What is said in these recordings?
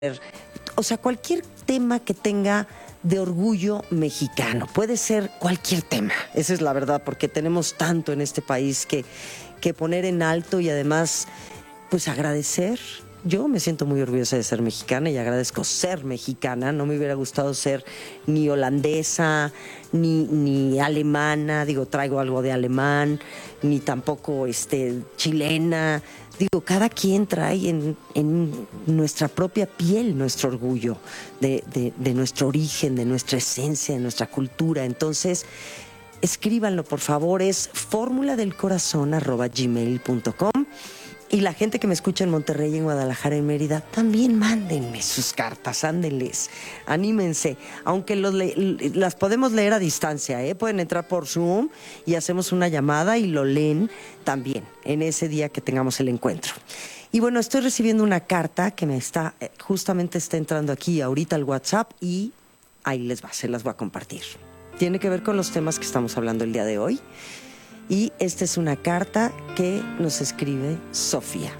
O sea, cualquier tema que tenga de orgullo mexicano. Puede ser cualquier tema. Esa es la verdad, porque tenemos tanto en este país que poner en alto y además, pues agradecer. Yo me siento muy orgullosa de ser mexicana y agradezco ser mexicana. No me hubiera gustado ser ni holandesa, ni alemana. Digo, traigo algo de alemán, ni tampoco chilena. Digo, cada quien trae en nuestra propia piel nuestro orgullo de nuestro origen, de nuestra esencia, de nuestra cultura. Entonces, escríbanlo, por favor. Es formuladelcorazon@gmail.com. Y la gente que me escucha en Monterrey, en Guadalajara, en Mérida, también mándenme sus cartas, ándenles, anímense. Aunque las podemos leer a distancia, pueden entrar por Zoom y hacemos una llamada y lo leen también en ese día que tengamos el encuentro. Y bueno, estoy recibiendo una carta que justamente está entrando aquí ahorita al WhatsApp y ahí se las voy a compartir. Tiene que ver con los temas que estamos hablando el día de hoy. Y esta es una carta que nos escribe Sofía.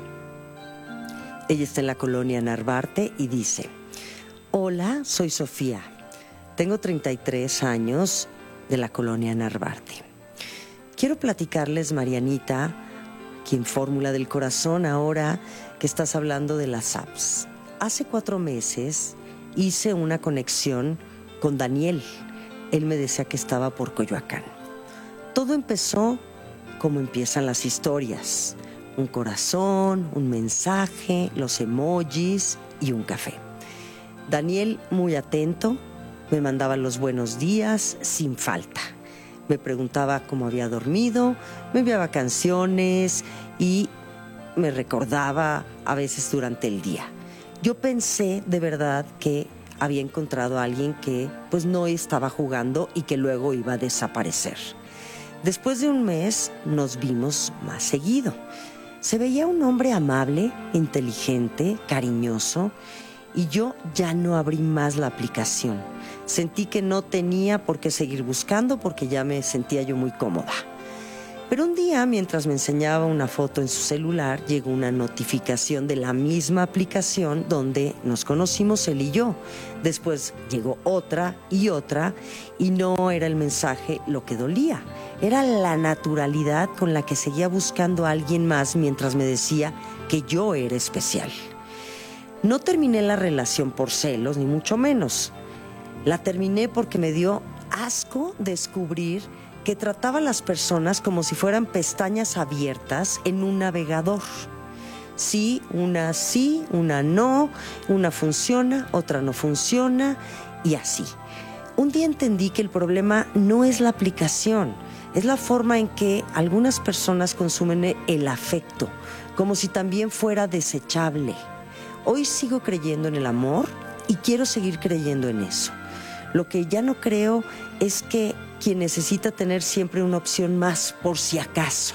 Ella está en la colonia Narvarte y dice: hola, soy Sofía. Tengo 33 años de la colonia Narvarte. Quiero platicarles, Marianita, quien Fórmula del Corazón, ahora que estás hablando de las apps. Hace 4 meses hice una conexión con Daniel. Él me decía que estaba por Coyoacán. Todo empezó como empiezan las historias: un corazón, un mensaje, los emojis y un café. Daniel, muy atento, me mandaba los buenos días sin falta. Me preguntaba cómo había dormido, me enviaba canciones y me recordaba a veces durante el día. Yo pensé de verdad que había encontrado a alguien que pues no estaba jugando y que luego iba a desaparecer. Después de un mes nos vimos más seguido. Se veía un hombre amable, inteligente, cariñoso, y yo ya no abrí más la aplicación. Sentí que no tenía por qué seguir buscando porque ya me sentía yo muy cómoda. Pero un día, mientras me enseñaba una foto en su celular, llegó una notificación de la misma aplicación donde nos conocimos él y yo. Después llegó otra, y no era el mensaje lo que dolía. Era la naturalidad con la que seguía buscando a alguien más mientras me decía que yo era especial. No terminé la relación por celos, ni mucho menos. La terminé porque me dio asco descubrir que trataba a las personas como si fueran pestañas abiertas en un navegador. Sí, una no, una funciona, otra no funciona, y así. Un día entendí que el problema no es la aplicación, es la forma en que algunas personas consumen el afecto, como si también fuera desechable. Hoy sigo creyendo en el amor y quiero seguir creyendo en eso. Lo que ya no creo es que quien necesita tener siempre una opción más por si acaso.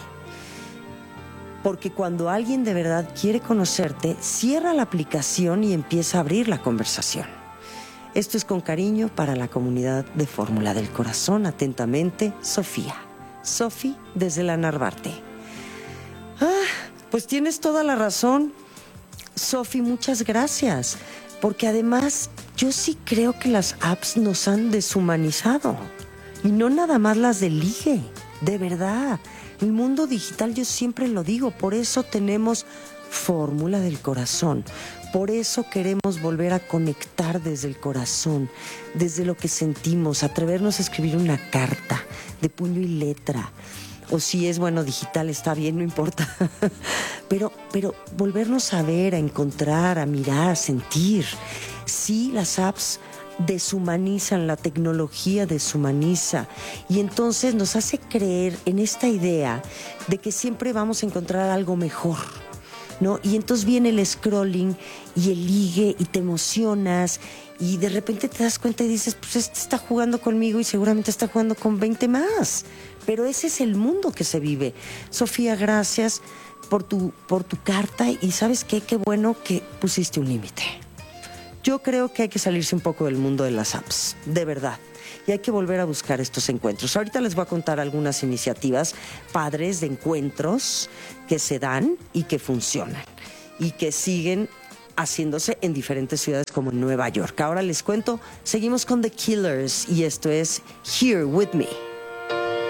Porque cuando alguien de verdad quiere conocerte, cierra la aplicación y empieza a abrir la conversación. Esto es con cariño para la comunidad de Fórmula del Corazón. Atentamente, Sofía. Sofi, desde la Narvarte. Pues tienes toda la razón, Sofi, muchas gracias. Porque además, yo sí creo que las apps nos han deshumanizado. Y no nada más las de ligue, de verdad. El mundo digital, yo siempre lo digo, por eso tenemos Fórmula del Corazón. Por eso queremos volver a conectar desde el corazón, desde lo que sentimos, atrevernos a escribir una carta de puño y letra. O si es digital, está bien, no importa. Pero volvernos a ver, a encontrar, a mirar, a sentir. Sí, las apps deshumanizan, la tecnología deshumaniza y entonces nos hace creer en esta idea de que siempre vamos a encontrar algo mejor, ¿no? Y entonces viene el scrolling y el ligue y te emocionas y de repente te das cuenta y dices, pues este está jugando conmigo y seguramente está jugando con 20 más. Pero ese es el mundo que se vive. Sofía, gracias por tu carta y ¿sabes qué? Qué bueno que pusiste un límite. Yo creo que hay que salirse un poco del mundo de las apps, de verdad. Y hay que volver a buscar estos encuentros. Ahorita les voy a contar algunas iniciativas padres de encuentros que se dan y que funcionan. Y que siguen haciéndose en diferentes ciudades como en Nueva York. Ahora les cuento, seguimos con The Killers y esto es Here With Me.